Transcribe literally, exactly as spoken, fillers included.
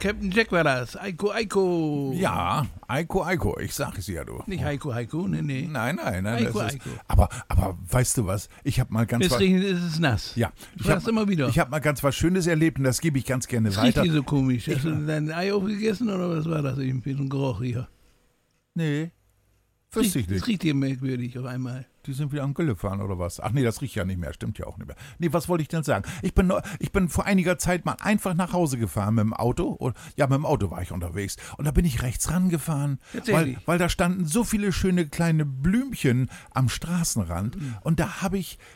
Captain Jack war das. Eiko, Eiko. Ja, Eiko, Eiko, ich sag es ja, du. Nicht Heiko, Heiko, nee, nee. Nein, nein, nein. Eiko, das ist, Eiko. aber, aber weißt du was? Ich habe mal ganz Es was. regnet, ist es nass. Ja, Du ich fragst habe immer wieder. ich hab mal ganz was Schönes erlebt und das gebe ich ganz gerne Es riecht weiter. hier so komisch. Hast du dein Ei aufgegessen oder was war das eben für so ein Geruch hier? Nee, wüsste ich Es nicht. riecht hier merkwürdig auf einmal. Die sind wieder am Gülle fahren oder was? Ach nee, das riecht ja nicht mehr, stimmt ja auch nicht mehr. Nee, was wollte ich denn sagen? Ich bin, neu- ich bin vor einiger Zeit mal einfach nach Hause gefahren mit dem Auto. Oder, ja, mit dem Auto war ich unterwegs. Und da bin ich rechts rangefahren, weil, Tatsächlich? weil da standen so viele schöne kleine Blümchen am Straßenrand. Und da habe ich